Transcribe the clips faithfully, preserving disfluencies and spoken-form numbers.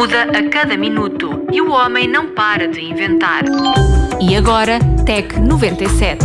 muda a cada minuto e o homem não para de inventar. E agora, Tec noventa e sete.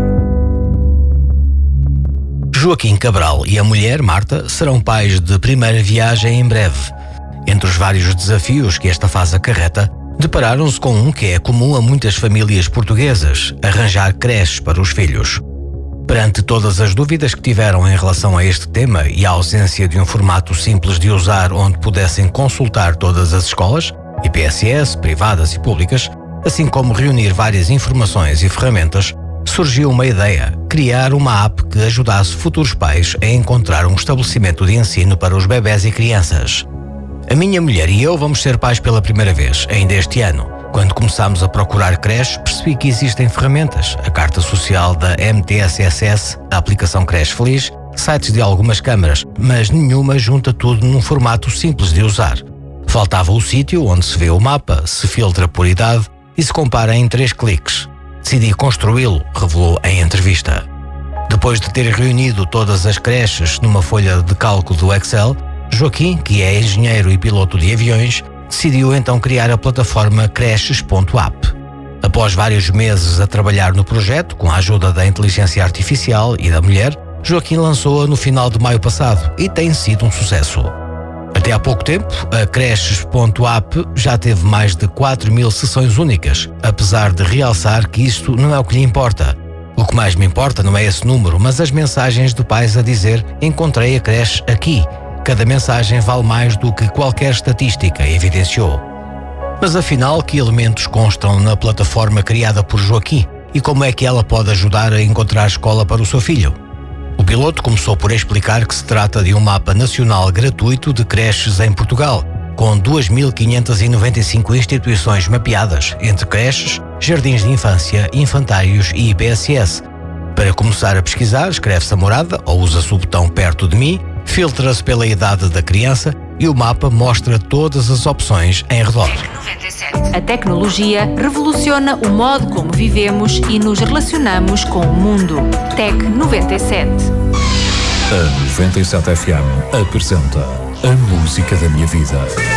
Joaquim Cabral e a mulher, Marta, serão pais de primeira viagem em breve. Entre os vários desafios que esta fase acarreta, depararam-se com um que é comum a muitas famílias portuguesas: arranjar creches para os filhos. Perante todas as dúvidas que tiveram em relação a este tema e a ausência de um formato simples de usar onde pudessem consultar todas as escolas, I P S S, privadas e públicas, assim como reunir várias informações e ferramentas, surgiu uma ideia: criar uma app que ajudasse futuros pais a encontrar um estabelecimento de ensino para os bebés e crianças. A minha mulher e eu vamos ser pais pela primeira vez, ainda este ano. Quando começámos a procurar creches, percebi que existem ferramentas, a carta social da M T S S S, a aplicação Creche Feliz, sites de algumas câmaras, mas nenhuma junta tudo num formato simples de usar. Faltava o sítio onde se vê o mapa, se filtra por idade e se compara em três cliques. Decidi construí-lo, revelou em entrevista. Depois de ter reunido todas as creches numa folha de cálculo do Excel, Joaquim, que é engenheiro e piloto de aviões, decidiu então criar a plataforma creches ponto app. Após vários meses a trabalhar no projeto, com a ajuda da inteligência artificial e da mulher, Joaquim lançou-a no final de maio passado e tem sido um sucesso. Até há pouco tempo, a creches ponto app já teve mais de quatro mil sessões únicas, apesar de realçar que isto não é o que lhe importa. O que mais me importa não é esse número, mas as mensagens de pais a dizer: encontrei a creche aqui. Cada mensagem vale mais do que qualquer estatística, evidenciou. Mas afinal, que elementos constam na plataforma criada por Joaquim e como é que ela pode ajudar a encontrar escola para o seu filho? O piloto começou por explicar que se trata de um mapa nacional gratuito de creches em Portugal, com duas mil quinhentas e noventa e cinco instituições mapeadas, entre creches, jardins de infância, infantários e I P S S. Para começar a pesquisar, escreve-se a morada ou usa-se o botão Perto de mim, filtra-se pela idade da criança e o mapa mostra todas as opções em redor. A tecnologia revoluciona o modo como vivemos e nos relacionamos com o mundo. Tec noventa e sete. A noventa e sete F M apresenta A Música da Minha Vida.